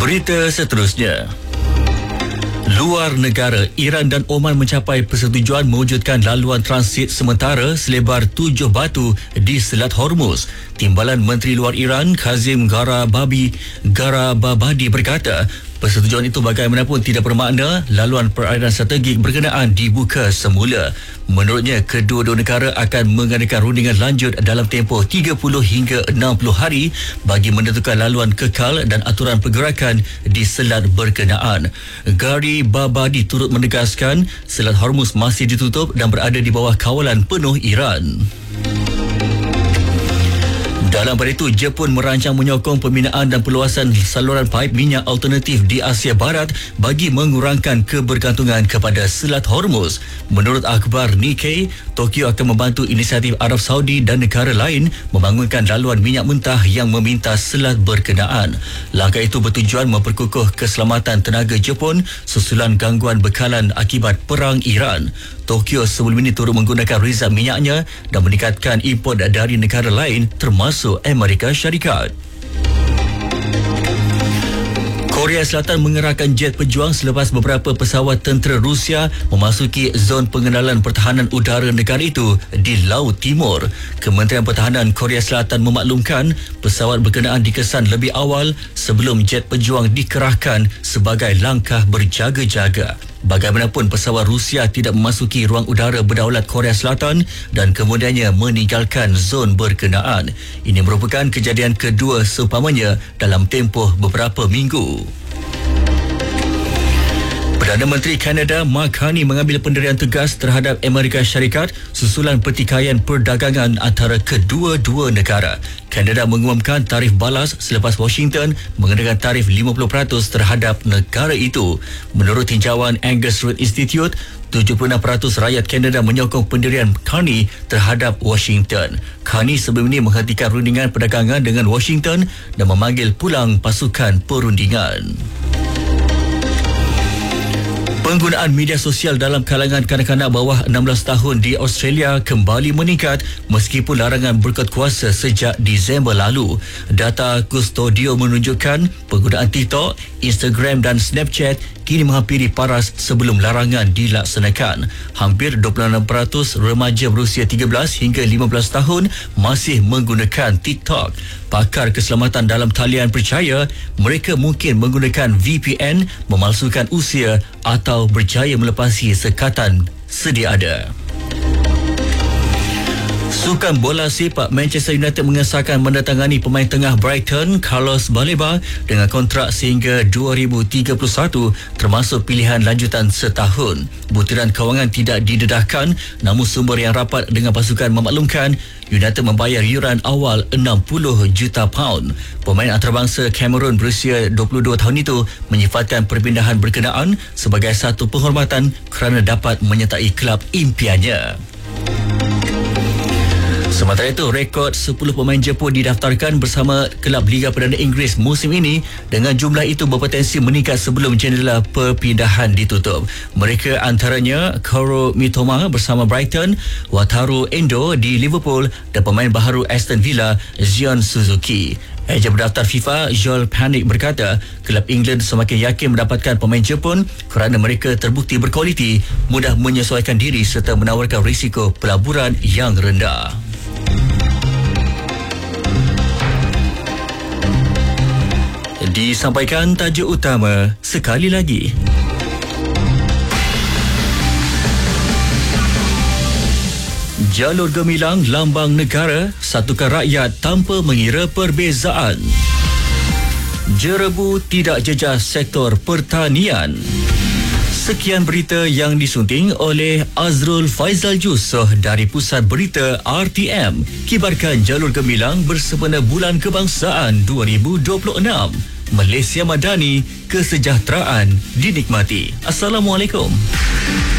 Berita seterusnya. Luar negara, Iran dan Oman mencapai persetujuan mewujudkan laluan transit sementara selebar 7 batu di Selat Hormuz. Timbalan Menteri Luar Iran Kazim Garababadi berkata, persetujuan itu bagaimanapun tidak bermakna laluan perairan strategik berkenaan dibuka semula. Menurutnya, kedua-dua negara akan mengadakan rundingan lanjut dalam tempoh 30 hingga 60 hari bagi menentukan laluan kekal dan aturan pergerakan di selat berkenaan. Garibabadi turut menegaskan Selat Hormuz masih ditutup dan berada di bawah kawalan penuh Iran. Dalam pada itu, Jepun merancang menyokong pembinaan dan perluasan saluran paip minyak alternatif di Asia Barat bagi mengurangkan kebergantungan kepada Selat Hormuz. Menurut akhbar Nikkei, Tokyo akan membantu inisiatif Arab Saudi dan negara lain membangunkan laluan minyak mentah yang meminta selat berkenaan. Langkah itu bertujuan memperkukuh keselamatan tenaga Jepun susulan gangguan bekalan akibat perang Iran. Tokyo sebelum ini turut menggunakan rezat minyaknya dan meningkatkan import dari negara lain termasuk Amerika Syarikat. Korea Selatan mengerahkan jet pejuang selepas beberapa pesawat tentera Rusia memasuki zon pengenalan pertahanan udara negara itu di Laut Timur. Kementerian Pertahanan Korea Selatan memaklumkan pesawat berkenaan dikesan lebih awal sebelum jet pejuang dikerahkan sebagai langkah berjaga-jaga. Bagaimanapun, pesawat Rusia tidak memasuki ruang udara berdaulat Korea Selatan dan kemudiannya meninggalkan zon berkenaan. Ini merupakan kejadian kedua seumpamanya dalam tempoh beberapa minggu. Perdana Menteri Kanada Mark Carney mengambil pendirian tegas terhadap Amerika Syarikat susulan pertikaian perdagangan antara kedua-dua negara. Kanada mengumumkan tarif balas selepas Washington mengenakan tarif 50% terhadap negara itu. Menurut tinjauan Angus Root Institute, 76% rakyat Kanada menyokong pendirian Carney terhadap Washington. Carney sebelum ini menghentikan rundingan perdagangan dengan Washington dan memanggil pulang pasukan perundingan. Penggunaan media sosial dalam kalangan kanak-kanak bawah 16 tahun di Australia kembali meningkat meskipun larangan berkuat kuasa sejak Disember lalu. Data Custodio menunjukkan penggunaan TikTok, Instagram dan Snapchat kini menghampiri paras sebelum larangan dilaksanakan. Hampir 26% remaja berusia 13 hingga 15 tahun masih menggunakan TikTok. Pakar keselamatan dalam talian percaya mereka mungkin menggunakan VPN, memalsukan usia atau berjaya melepasi sekatan sedia ada. Sukan bola sepak Manchester United mengesahkan mendatangani pemain tengah Brighton Carlos Baleba dengan kontrak sehingga 2031 termasuk pilihan lanjutan setahun. Butiran kewangan tidak didedahkan, namun sumber yang rapat dengan pasukan memaklumkan United membayar yuran awal 60 juta pound. Pemain antarabangsa Cameroon berusia 22 tahun itu menyifatkan perpindahan berkenaan sebagai satu penghormatan kerana dapat menyertai kelab impiannya. Sementara itu, rekod 10 pemain Jepun didaftarkan bersama kelab Liga Perdana Inggeris musim ini dengan jumlah itu berpotensi meningkat sebelum jendela perpindahan ditutup. Mereka antaranya Koro Mitoma bersama Brighton, Wataru Endo di Liverpool dan pemain baharu Aston Villa Zion Suzuki. Ejen berdaftar FIFA Joel Panik berkata kelab England semakin yakin mendapatkan pemain Jepun kerana mereka terbukti berkualiti, mudah menyesuaikan diri serta menawarkan risiko pelaburan yang rendah. Disampaikan tajuk utama sekali lagi. Jalur gemilang lambang negara, satukan rakyat tanpa mengira perbezaan. Jerebu tidak jejas sektor pertanian. Sekian berita yang disunting oleh Azrul Faizal Yusof dari Pusat Berita RTM. Kibarkan jalur gemilang bersempena Bulan Kebangsaan 2026. Malaysia Madani, kesejahteraan dinikmati. Assalamualaikum.